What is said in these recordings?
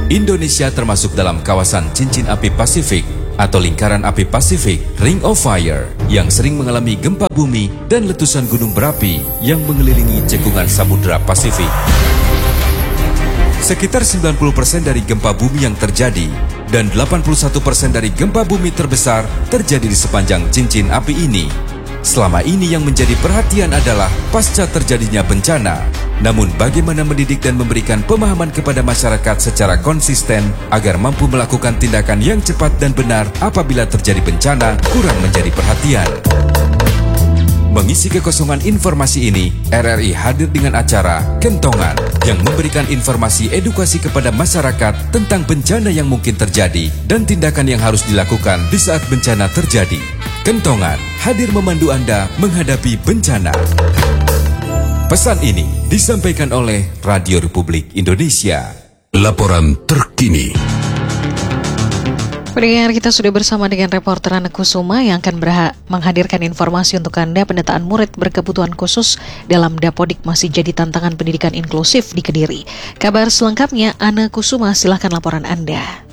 Indonesia termasuk dalam kawasan cincin api Pasifik atau lingkaran api Pasifik, Ring of Fire, yang sering mengalami gempa bumi dan letusan gunung berapi yang mengelilingi cekungan Samudra Pasifik. Sekitar 90% dari gempa bumi yang terjadi dan 81% dari gempa bumi terbesar terjadi di sepanjang cincin api ini. Selama ini yang menjadi perhatian adalah pasca terjadinya bencana. Namun bagaimana mendidik dan memberikan pemahaman kepada masyarakat secara konsisten agar mampu melakukan tindakan yang cepat dan benar apabila terjadi bencana kurang menjadi perhatian. Mengisi kekosongan informasi ini, RRI hadir dengan acara Kentongan yang memberikan informasi edukasi kepada masyarakat tentang bencana yang mungkin terjadi dan tindakan yang harus dilakukan di saat bencana terjadi. Kentongan hadir memandu Anda menghadapi bencana. Pesan ini disampaikan oleh Radio Republik Indonesia. Laporan terkini. Pendengar, kita sudah bersama dengan reporter Ana Kusuma yang akan menghadirkan informasi untuk Anda. Pendataan murid berkebutuhan khusus dalam Dapodik masih jadi tantangan pendidikan inklusif di Kediri. Kabar selengkapnya, Ana Kusuma, silahkan laporan Anda.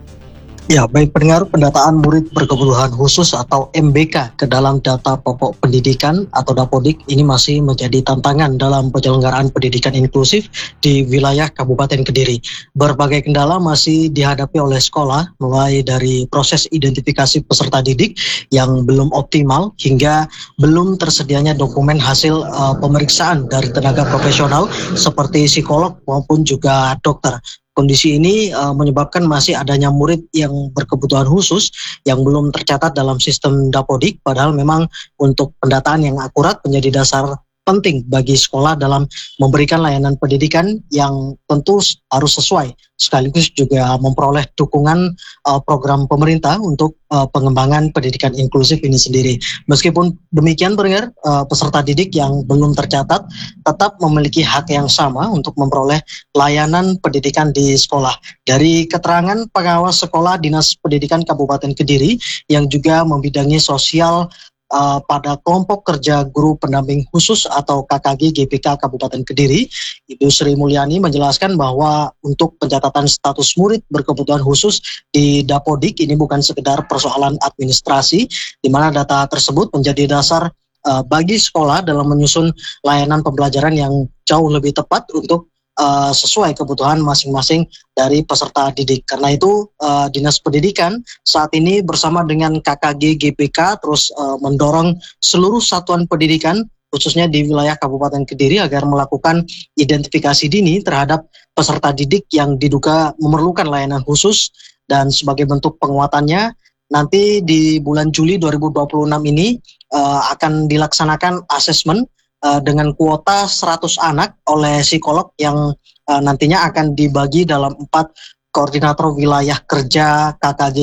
Ya, baik pendengar, pendataan murid berkebutuhan khusus atau MBK ke dalam data pokok pendidikan atau Dapodik ini masih menjadi tantangan dalam penyelenggaraan pendidikan inklusif di wilayah Kabupaten Kediri. Berbagai kendala masih dihadapi oleh sekolah, mulai dari proses identifikasi peserta didik yang belum optimal hingga belum tersedianya dokumen hasil pemeriksaan dari tenaga profesional seperti psikolog maupun juga dokter. Kondisi ini menyebabkan masih adanya murid yang berkebutuhan khusus yang belum tercatat dalam sistem Dapodik, padahal memang untuk pendataan yang akurat menjadi dasar penting bagi sekolah dalam memberikan layanan pendidikan yang tentu harus sesuai, sekaligus juga memperoleh dukungan program pemerintah untuk pengembangan pendidikan inklusif ini sendiri. Meskipun demikian, pendengar, peserta didik yang belum tercatat tetap memiliki hak yang sama untuk memperoleh layanan pendidikan di sekolah. Dari keterangan pengawas sekolah Dinas Pendidikan Kabupaten Kediri yang juga membidangi sosial pada kelompok kerja guru pendamping khusus atau KKG GPK Kabupaten Kediri, Ibu Sri Mulyani menjelaskan bahwa untuk pencatatan status murid berkebutuhan khusus di Dapodik ini bukan sekedar persoalan administrasi, di mana data tersebut menjadi dasar bagi sekolah dalam menyusun layanan pembelajaran yang jauh lebih tepat untuk sesuai kebutuhan masing-masing dari peserta didik. Karena itu Dinas Pendidikan saat ini bersama dengan KKG GPK terus mendorong seluruh satuan pendidikan khususnya di wilayah Kabupaten Kediri agar melakukan identifikasi dini terhadap peserta didik yang diduga memerlukan layanan khusus, dan sebagai bentuk penguatannya nanti di bulan Juli 2026 ini akan dilaksanakan asesmen dengan kuota 100 anak oleh psikolog yang nantinya akan dibagi dalam 4 koordinator wilayah kerja KKG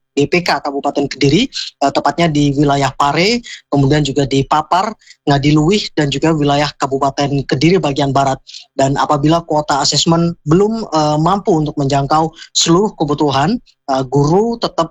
GPK Kabupaten Kediri, tepatnya di wilayah Pare, kemudian juga di Papar, Ngadiluih, dan juga wilayah Kabupaten Kediri bagian barat. Dan apabila kuota asesmen belum mampu untuk menjangkau seluruh kebutuhan, guru tetap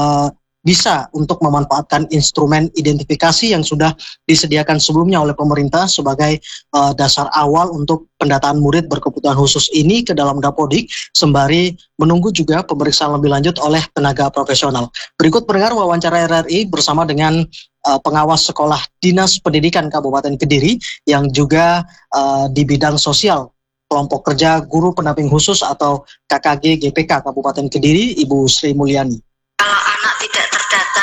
bisa untuk memanfaatkan instrumen identifikasi yang sudah disediakan sebelumnya oleh pemerintah sebagai dasar awal untuk pendataan murid berkebutuhan khusus ini ke dalam Dapodik, sembari menunggu juga pemeriksaan lebih lanjut oleh tenaga profesional. Berikut pendengar wawancara RRI bersama dengan pengawas sekolah Dinas Pendidikan Kabupaten Kediri yang juga di bidang sosial kelompok kerja guru pendamping khusus atau KKG GPK Kabupaten Kediri, Ibu Sri Mulyani.